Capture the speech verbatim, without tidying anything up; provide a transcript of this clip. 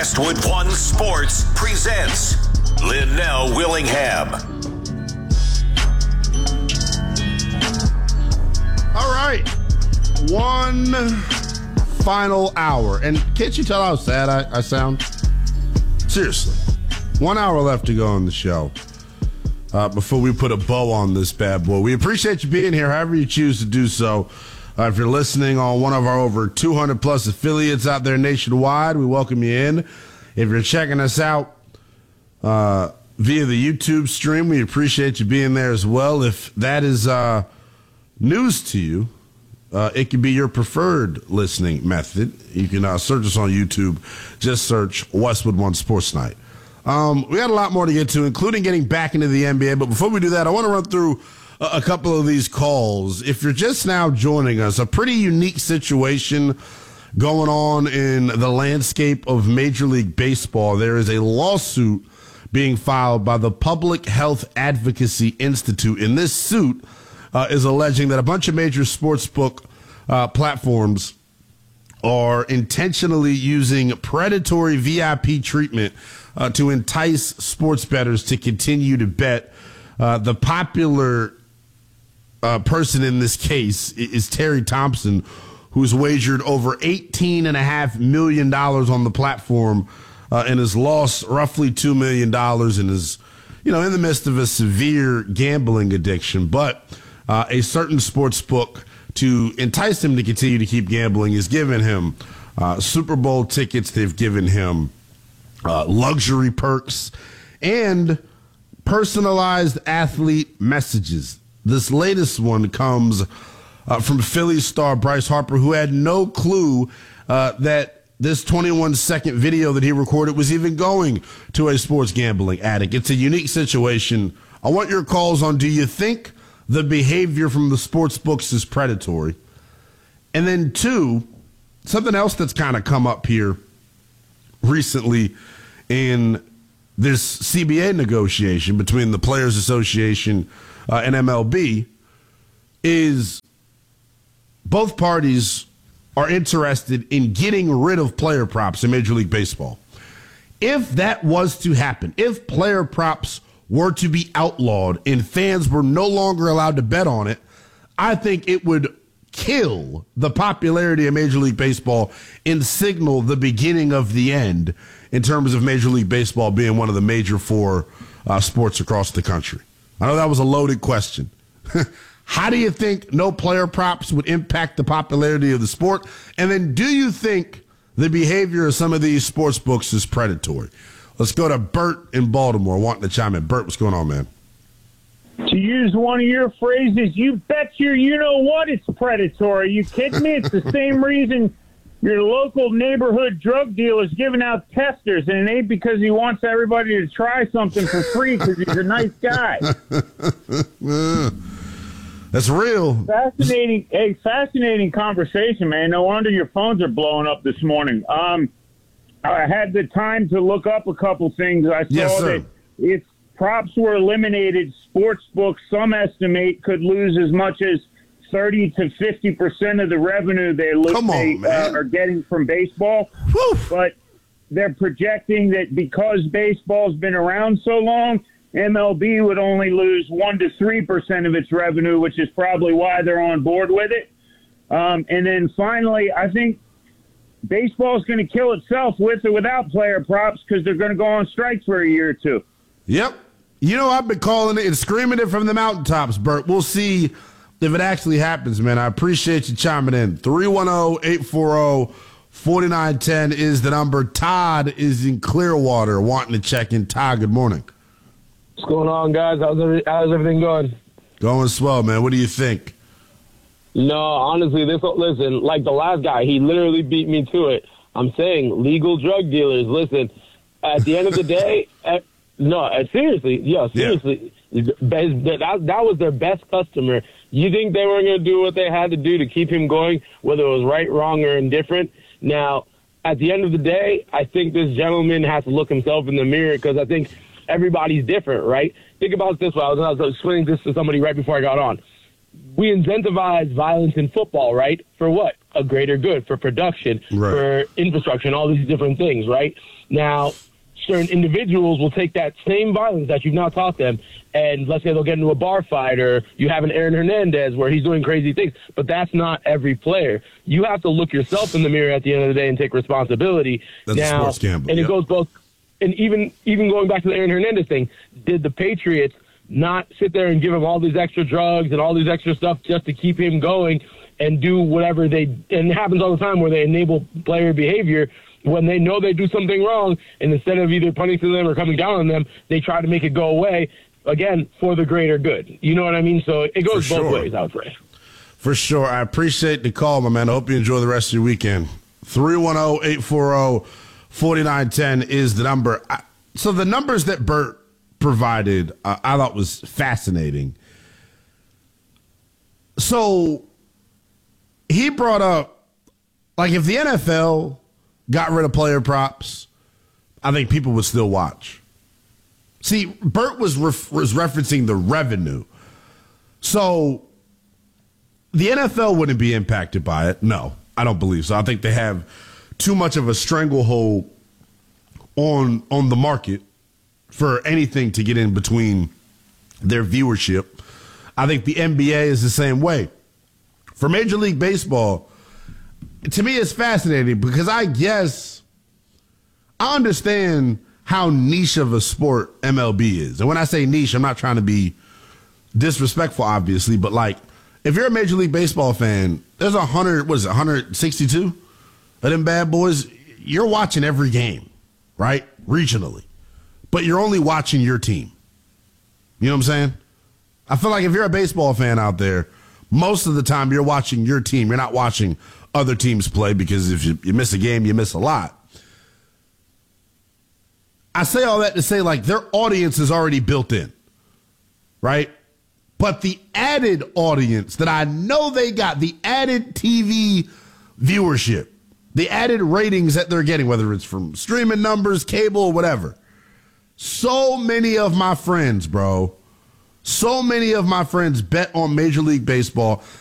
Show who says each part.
Speaker 1: Westwood One Sports presents Linnell Willingham.
Speaker 2: All right, one final hour. And can't you tell how sad I, I sound? Seriously. One hour left to go on the show uh, before we put a bow on this bad boy. We appreciate you being here, however you choose to do so. Uh, if you're listening on one of our over two hundred plus affiliates out there nationwide, we welcome you in. If you're checking us out uh, via the YouTube stream, we appreciate you being there as well. If that is uh, news to you, uh, it could be your preferred listening method. You can uh, search us on YouTube. Just search Westwood One Sports Night. Um, we got a lot more to get to, including getting back into the N B A. But before we do that, I want to run through a, a couple of these calls. If you're just now joining us, a pretty unique situation going on in the landscape of Major League Baseball. There is a lawsuit being filed by the Public Health Advocacy Institute. And this suit uh, is alleging that a bunch of major sportsbook uh, platforms are intentionally using predatory V I P treatment uh, to entice sports bettors to continue to bet. Uh, the popular uh, person in this case is Terry Thompson, who's wagered over eighteen point five million dollars on the platform uh, and has lost roughly two million dollars and is, you know, in the midst of a severe gambling addiction. But uh, a certain sports book, to entice him to continue to keep gambling, is giving him uh, Super Bowl tickets. They've given him uh, luxury perks and personalized athlete messages. This latest one comes uh, from Phillies star Bryce Harper, who had no clue uh, that this twenty-one second video that he recorded was even going to a sports gambling addict. It's a unique situation. I want your calls on, do you think the behavior from the sports books is predatory? And then two, something else that's kind of come up here recently in this C B A negotiation between the Players Association uh, and M L B is both parties are interested in getting rid of player props in Major League Baseball. If that was to happen, if player props were to be outlawed and fans were no longer allowed to bet on it, I think it would kill the popularity of Major League Baseball and signal the beginning of the end in terms of Major League Baseball being one of the major four uh, sports across the country. I know that was a loaded question. How do you think no player props would impact the popularity of the sport? And then do you think the behavior of some of these sports books is predatory? Let's go to Bert in Baltimore wanting to chime in. Bert, what's going on, man?
Speaker 3: To use one of your phrases, you bet your you-know-what it's predatory. You kidding me? It's the same reason your local neighborhood drug dealer is giving out testers, and it ain't because he wants everybody to try something for free because he's a nice guy.
Speaker 2: That's real.
Speaker 3: Fascinating, a fascinating conversation, man. No wonder your phones are blowing up this morning. Um, I had the time to look up a couple things. I saw
Speaker 2: yes,
Speaker 3: that if props were eliminated, sports books, some estimate, could lose as much as thirty to fifty percent of the revenue they, lo-
Speaker 2: Come on,
Speaker 3: they uh, are getting from baseball.
Speaker 2: Whew.
Speaker 3: But they're projecting that because baseball's been around so long, M L B would only lose one to three percent of its revenue, which is probably why they're on board with it. Um, and then finally, I think baseball's going to kill itself with or without player props because they're going to go on strikes for a year or two.
Speaker 2: Yep. You know, I've been calling it and screaming it from the mountaintops, Bert. We'll see if it actually happens, man. I appreciate you chiming in. three one zero, eight four zero, four nine one zero is the number. Todd is in Clearwater wanting to check in. Todd, good morning.
Speaker 4: What's going on, guys? How's, every, how's everything going?
Speaker 2: Going swell, man. What do you think?
Speaker 4: No, honestly, this listen, like the last guy, he literally beat me to it. I'm saying legal drug dealers, listen, at the end of the day, at, no, at, seriously, yeah, seriously, yeah. That, that was their best customer. You think they weren't going to do what they had to do to keep him going, whether it was right, wrong, or indifferent? Now, at the end of the day, I think this gentleman has to look himself in the mirror because I think everybody's different, right? Think about it this way. I was, I was explaining this to somebody right before I got on. We incentivize violence in football, right? For what? a greater good, for production,
Speaker 2: right.
Speaker 4: for infrastructure, and all these different things, right? Now, certain individuals will take that same violence that you've now taught them, and let's say they'll get into a bar fight, or you have an Aaron Hernandez where he's doing crazy things, but that's not every player. You have to look yourself in the mirror at the end of the day and take responsibility.
Speaker 2: That's
Speaker 4: now,
Speaker 2: a sports gamble,
Speaker 4: and it
Speaker 2: yep.
Speaker 4: goes both. And even even going back to the Aaron Hernandez thing, did the Patriots not sit there and give him all these extra drugs and all these extra stuff just to keep him going and do whatever they – and it happens all the time where they enable player behavior when they know they do something wrong, and instead of either punishing them or coming down on them, they try to make it go away, again, for the greater good. You know what I mean? So it goes
Speaker 2: For
Speaker 4: both
Speaker 2: sure.
Speaker 4: ways, I would say.
Speaker 2: For sure. I appreciate the call, my man. I hope you enjoy the rest of your weekend. three one zero, eight four zero, four nine one zero is the number. I, so the numbers that Bert provided, uh, I thought was fascinating. So he brought up, like, if the N F L got rid of player props, I think people would still watch. See, Bert was ref- was referencing the revenue. So the N F L wouldn't be impacted by it. No, I don't believe so. I think they have too much of a stranglehold on on the market for anything to get in between their viewership. I think the N B A is the same way. For Major League Baseball, to me, it's fascinating because I guess I understand how niche of a sport M L B is. And when I say niche, I'm not trying to be disrespectful, obviously, but like, if you're a Major League Baseball fan, there's a hundred, what is it, one hundred sixty-two of them bad boys. You're watching every game, right? Regionally. But you're only watching your team. You know what I'm saying? I feel like if you're a baseball fan out there, most of the time you're watching your team. You're not watching other teams play, because if you, you miss a game, you miss a lot. I say all that to say, like, their audience is already built in, right? But the added audience that I know they got, the added T V viewership, the added ratings that they're getting, whether it's from streaming numbers, cable, or whatever. So many of my friends, bro, so many of my friends bet on Major League Baseball